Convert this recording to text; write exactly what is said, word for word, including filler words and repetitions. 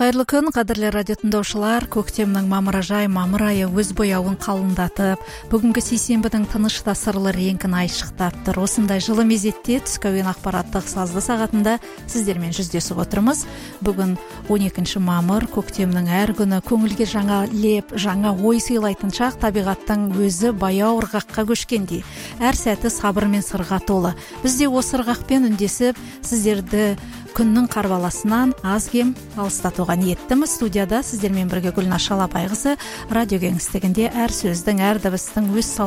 Кайырлы күн, кадірлі радио тыңдаушылар. Көктемнің мамыражай мамыр айы өз бояуын қалындатып, бүгінгі сейсенбінің тынышта сырлы реңкін айшықтап тұр. Осындай жылы мезетте түскі әуен ақпараттық сазды сағатында сіздермен жүздесіп отырмыз. Бүгін он екінші мамыр, көктемнің әр күні көңілге жаңа леп, жаңа ой сыйлайтын шақ, табиғаттың өзі баяу ырғаққа көшкендей. Әр сәті сабыр мен сырға толы. Біз де осы ырғақпен үндесіп, сіздерді күннің қарбаласынан аз кем алыстатуға ниеттіміз. Студияда сіздермен бірге Гүлнар Шалабайқызы, радио кеңістігінде әр сөздің, әр дыбыстың өз